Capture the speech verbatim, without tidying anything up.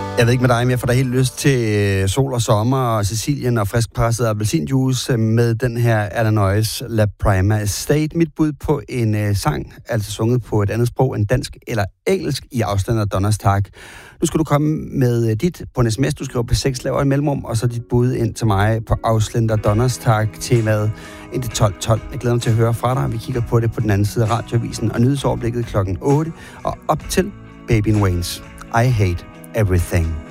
Jeg ved ikke med dig, men jeg får da helt lyst til sol og sommer og Sicilien og friskpresset appelsinjuice med den her Illinois La Prima Estate. Mit bud på en uh, sang, altså sunget på et andet sprog end dansk eller engelsk i Ausländer Donnerstag. Nu skal du komme med dit på en sms, du skriver på seks, laver et mellemrum, og så dit bud ind til mig på Ausländer Donnerstag temaet indtil tolv tolv. Jeg glæder mig til at høre fra dig. Vi kigger på det på den anden side af radioavisen og nyhedsoverblikket klokken otte og op til Baby Waynes I Hate Everything.